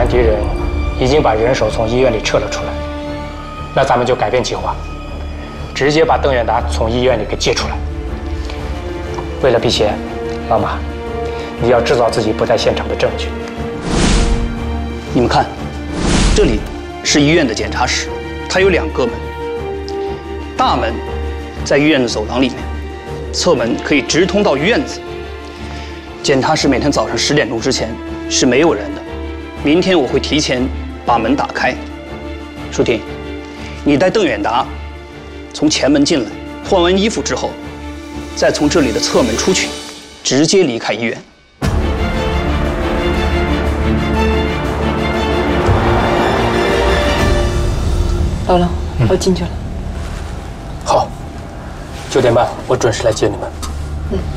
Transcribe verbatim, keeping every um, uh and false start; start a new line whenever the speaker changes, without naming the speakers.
敌人已经把人手从医院里撤了出来，那咱们就改变计划，直接把邓远达从医院里给接出来。为了避嫌，老马，你要制造自己不在现场的证据。
你们看，这里是医院的检查室，它有两个门，大门在医院的走廊里面，侧门可以直通到院子。检查室每天早上十点钟之前是没有人的，明天我会提前把门打开。舒婷，你带邓远达从前门进来，换完衣服之后，再从这里的侧门出去，直接离开医院。
老了，我进去了。
好，九点半我准时来接你们。
嗯。